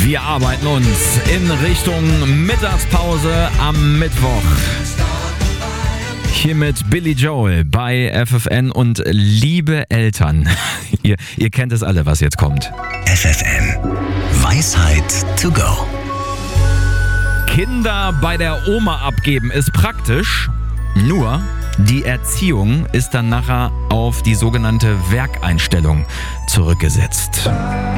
Wir arbeiten uns in Richtung Mittagspause am Mittwoch. Hier mit Billy Joel bei FFN und liebe Eltern. Ihr kennt es alle, was jetzt kommt. FFN. Weisheit to go. Kinder bei der Oma abgeben ist praktisch, nur die Erziehung ist dann nachher auf die sogenannte Werkeinstellung zurückgesetzt.